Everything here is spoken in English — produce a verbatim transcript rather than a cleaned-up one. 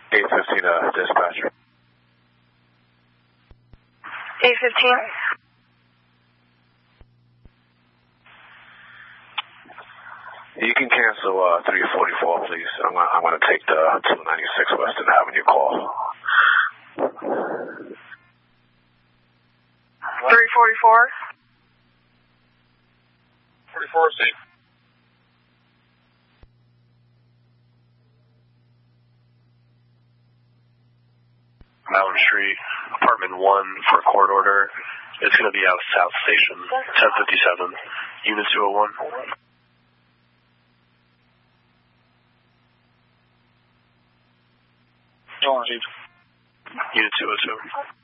eight fifteen, uh, dispatcher. eight fifteen. You can cancel uh, three forty-four, please. I'm gonna, I'm gonna take the two ninety-six Western Avenue call. three forty-four. forty-four, see. Mountain Street, apartment one for a court order. It's going to be out South Station, ten fifty-seven, Unit two oh one. Unit two oh two.